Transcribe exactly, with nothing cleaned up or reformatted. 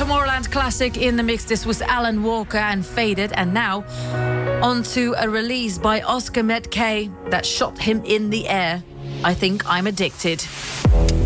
Tomorrowland classic in the mix. This was Alan Walker and Faded. And now on to a release by Oscar Metcalf that shot him in the air. I Think I'm Addicted.